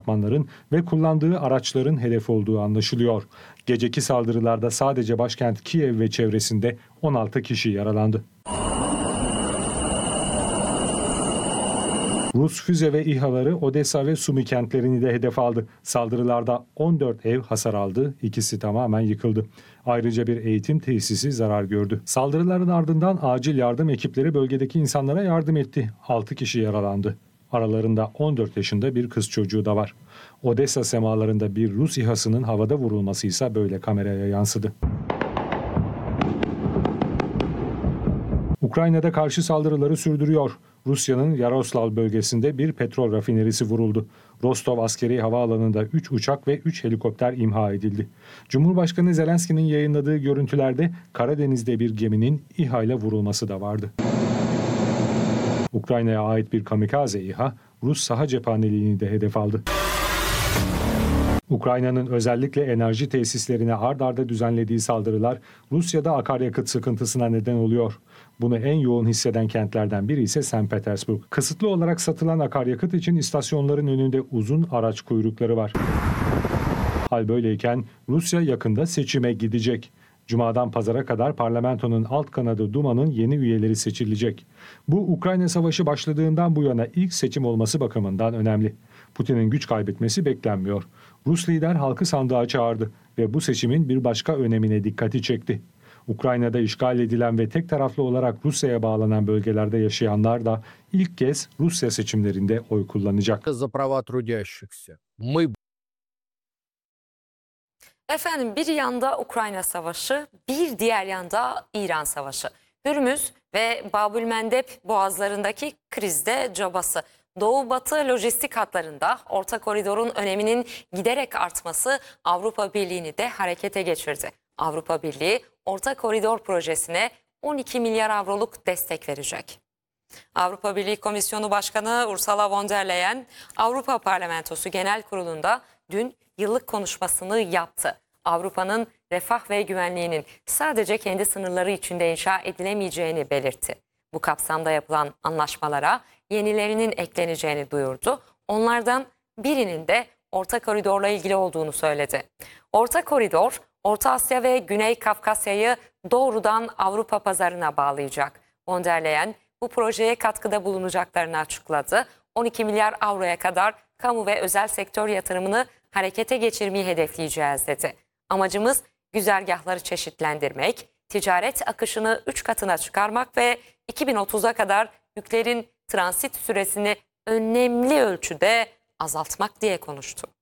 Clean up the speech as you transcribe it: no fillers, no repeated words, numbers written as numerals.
Düşmanların ve kullandığı araçların hedef olduğu anlaşılıyor. Geceki saldırılarda sadece başkent Kiev ve çevresinde 16 kişi yaralandı. Rus füze ve İHA'ları Odessa ve Sumi kentlerini de hedef aldı. Saldırılarda 14 ev hasar aldı, ikisi tamamen yıkıldı. Ayrıca bir eğitim tesisi zarar gördü. Saldırıların ardından acil yardım ekipleri bölgedeki insanlara yardım etti. 6 kişi yaralandı. Aralarında 14 yaşında bir kız çocuğu da var. Odessa semalarında bir Rus İHA'sının havada vurulması ise böyle kameraya yansıdı. Ukrayna'da karşı saldırıları sürdürüyor. Rusya'nın Yaroslav bölgesinde bir petrol rafinerisi vuruldu. Rostov askeri havaalanında 3 uçak ve 3 helikopter imha edildi. Cumhurbaşkanı Zelenski'nin yayınladığı görüntülerde Karadeniz'de bir geminin İHA ile vurulması da vardı. Ukrayna'ya ait bir kamikaze İHA, Rus saha cephaneliğini de hedef aldı. Ukrayna'nın özellikle enerji tesislerine ard arda düzenlediği saldırılar Rusya'da akaryakıt sıkıntısına neden oluyor. Bunu en yoğun hisseden kentlerden biri ise St. Petersburg. Kısıtlı olarak satılan akaryakıt için istasyonların önünde uzun araç kuyrukları var. Hal böyleyken Rusya yakında seçime gidecek. Cuma'dan pazara kadar parlamentonun alt kanadı Duma'nın yeni üyeleri seçilecek. Bu Ukrayna Savaşı başladığından bu yana ilk seçim olması bakımından önemli. Putin'in güç kaybetmesi beklenmiyor. Rus lider halkı sandığa çağırdı ve bu seçimin bir başka önemine dikkati çekti. Ukrayna'da işgal edilen ve tek taraflı olarak Rusya'ya bağlanan bölgelerde yaşayanlar da ilk kez Rusya seçimlerinde oy kullanacak. Efendim, bir yanda Ukrayna Savaşı, bir diğer yanda İran Savaşı. Hürmüz ve Babülmendeb boğazlarındaki krizde cabası. Doğu-Batı lojistik hatlarında Orta Koridor'un öneminin giderek artması Avrupa Birliği'ni de harekete geçirdi. Avrupa Birliği Orta Koridor projesine 12 milyar avroluk destek verecek. Avrupa Birliği Komisyonu Başkanı Ursula von der Leyen, Avrupa Parlamentosu Genel Kurulu'nda dün yıllık konuşmasını yaptı. Avrupa'nın refah ve güvenliğinin sadece kendi sınırları içinde inşa edilemeyeceğini belirtti. Bu kapsamda yapılan anlaşmalara yenilerinin ekleneceğini duyurdu. Onlardan birinin de Orta Koridor'la ilgili olduğunu söyledi. Orta Koridor, Orta Asya ve Güney Kafkasya'yı doğrudan Avrupa pazarına bağlayacak. Von der Leyen bu projeye katkıda bulunacaklarını açıkladı. 12 milyar avroya kadar kamu ve özel sektör yatırımını harekete geçirmeyi hedefleyeceğiz dedi. Amacımız güzergahları çeşitlendirmek, ticaret akışını 3 katına çıkarmak ve 2030'a kadar yüklerin transit süresini önemli ölçüde azaltmak diye konuştu.